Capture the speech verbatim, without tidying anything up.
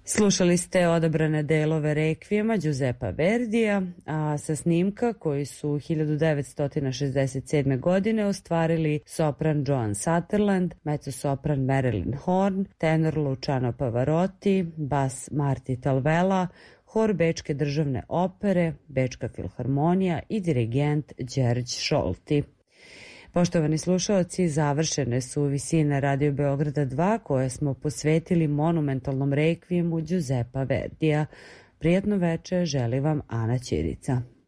Slušali ste odabrane delove rekvijema Giuseppa Verdija, a sa snimka koji su hiljadu devetsto šezdeset sedme. godine ostvarili sopran Joan Sutherland, mezzosopran Marilyn Horne, tenor Luciano Pavarotti, bas Marti Talvela, hor Bečke državne opere, Bečka filharmonija i dirigent Đerđ Šolti. Poštovani slušalci, završene su visine Radio Beograda dva koje smo posvetili monumentalnom rekvijemu Giuseppa Verdija. Prijatno veče želi vam Ana Ćirica.